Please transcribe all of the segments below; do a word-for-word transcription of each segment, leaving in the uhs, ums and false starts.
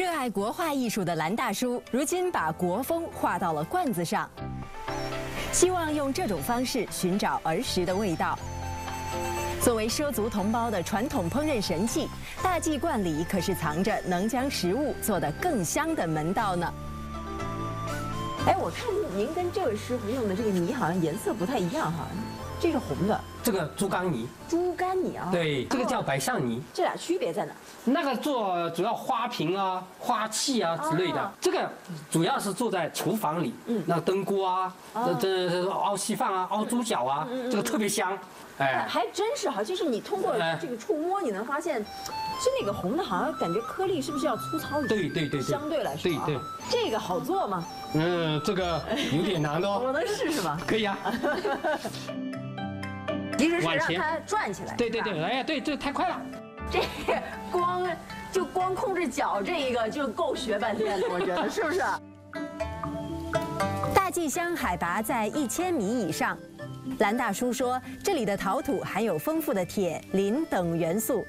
热爱国画艺术的蓝大叔，如今把国风画到了罐子上，希望用这种方式寻找儿时的味道。作为畲族同胞的传统烹饪神器，大祭罐里可是藏着能将食物做得更香的门道呢。 哎，我看您跟这位师傅用的这个泥好像颜色不太一样哈，这是红的， 这个猪肝泥， 猪肝泥啊。 对，这个叫白象泥。 这俩区别在哪？ 那个做主要花瓶啊、花器啊之类的， 哦这个主要是做在厨房里，嗯，那蒸锅啊，这这熬稀饭啊、熬猪脚啊，这个特别香。哎， 还真是哈，就是你通过这个触摸，你能发现，是那个红的，好像感觉颗粒是不是要粗糙一些？ 对对对对， 相对来说， 对对。 这个好做吗？ 嗯，这个有点难的哦。 我能试试吗？ 可以啊。 其实是让它转起来。 对对对，哎呀，对，这太快了。 这个光就光控制脚这一个就够学半天的，我觉得是不是？ 大祭乡海拔在一千米以上，蓝大叔说，这里的陶土含有丰富的铁、磷等元素。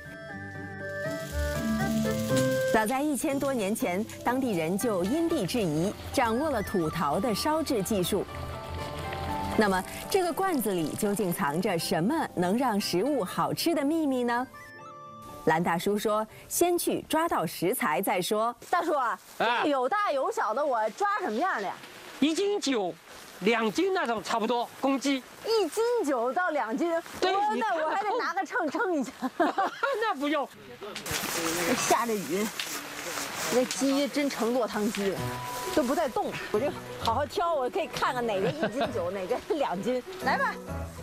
早在一千多年前，当地人就因地制宜，掌握了土陶的烧制技术。那么，这个罐子里究竟藏着什么能让食物好吃的秘密呢？蓝大叔说：“先去抓到食材再说。” 大叔啊， 啊有大有小的，我抓什么样的呀？ 一斤九，两斤那种差不多，公鸡。 一斤九到两斤， 对哦你那我还得拿个秤称一下。 那不用。 下着雨，那鸡真成落汤鸡了，都不带动。我就好好挑，我可以看看哪个一斤九，哪个两斤。来吧，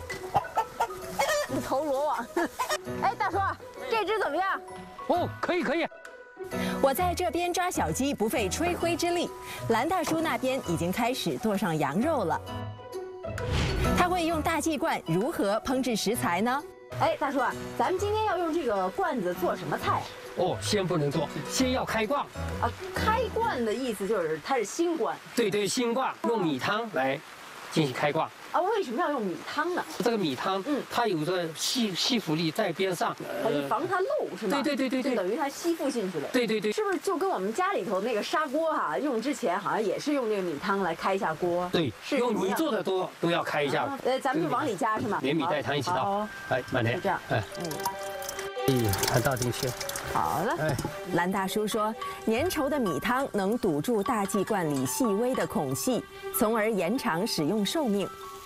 一头罗网。哎，大叔，这只怎么样？ 哦，可以可以。 我在这边抓小鸡不费吹灰之力，蓝大叔那边已经开始剁上羊肉了。他会用大祭罐如何烹制食材呢？ 哎，大叔啊，咱们今天要用这个罐子做什么菜？ 哦，先不能做，先要开罐。 啊，开罐的意思就是它是新罐。 对对，新罐用米汤来进行开罐。 啊，为什么要用米汤呢？ 这个米汤，嗯，它有着吸吸附力在边上， 它就防它漏是吗？ 对对对对对， 就等于它吸附进去了。 对对对， 是不是就跟我们家里头那个砂锅哈、啊，用之前好像也是用这个米汤来开一下锅？ 对， 是用泥做的都都要开一下。 呃，咱们就往里加是吗？ 连米带汤一起倒。哎，慢点。 就这样。 哎，嗯，嗯，还倒进去。 好了。 哎，蓝大叔说，粘稠的米汤能堵住大祭罐里细微的孔隙，从而延长使用寿命。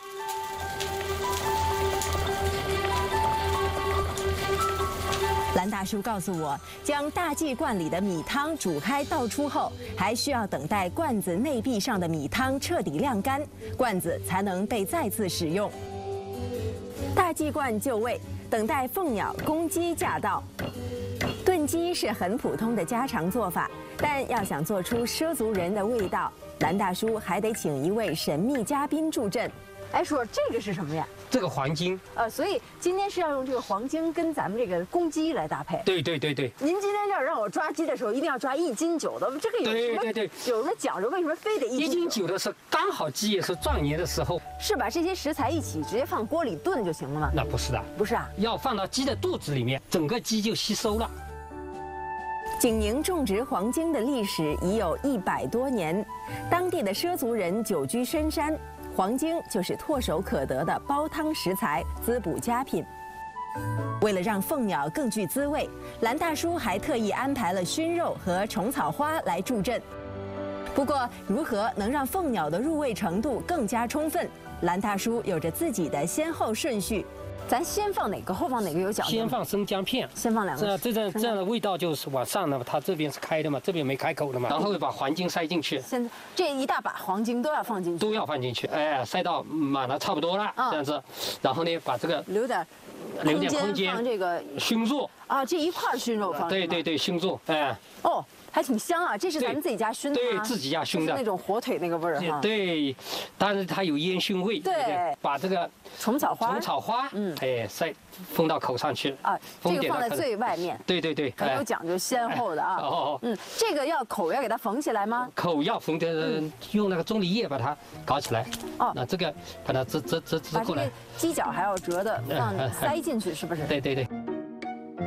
蓝大叔告诉我，将大祭罐里的米汤煮开倒出后，还需要等待罐子内壁上的米汤彻底晾干，罐子才能被再次使用。大祭罐就位，等待凤鸟、公鸡驾到。炖鸡是很普通的家常做法，但要想做出畲族人的味道，蓝大叔还得请一位神秘嘉宾助阵。 哎，叔，这个是什么呀？ 这个黄金。 呃，所以今天是要用这个黄金跟咱们这个公鸡来搭配。 对对对对。 您今天要让我抓鸡的时候，一定要抓一斤九的，这个有什么对对对有什么讲究？为什么非得一斤九？ 一斤九的是刚好鸡也是壮年的时候。 是把这些食材一起直接放锅里炖就行了吗？ 那不是的， 不是啊， 要放到鸡的肚子里面，整个鸡就吸收了。 景宁种植黄金的历史已有一百多年，当地的畲族人久居深山。黄精就是唾手可得的煲汤食材，滋补佳品。为了让凤鸟更具滋味，蓝大叔还特意安排了熏肉和虫草花来助阵。不过，如何能让凤鸟的入味程度更加充分，蓝大叔有着自己的先后顺序。 咱先放哪个，后放哪个有讲究？ 先放生姜片， 先放两个。 这样这样这样的味道就是往上的嘛，它这边是开的嘛，这边没开口的嘛，然后会把黄金塞进去。 现在这一大把黄金都要放进去， 都要放进去，哎，塞到满了差不多了，这样子，然后呢，把这个留点留点空间放这个熏肉啊，这一块熏肉放。 对对对，熏肉，哎。 哦，还挺香啊！这是咱们自己家熏的吗？ 对，自己家熏的， 那种火腿那个味儿哈。 对，但是它有烟熏味。 对， 把这个虫草花， 虫草花，嗯，哎，塞封到口上去啊。这个放在最外面。 对对对， 很有讲究，先后的啊。 哦哦， 嗯，这个要口要给它缝起来吗？ 口要缝的，用那个棕榈叶把它搞起来。哦，那这个把它折折折折过来。 鸡脚还要折的，放塞进去，是不是？ 对对对。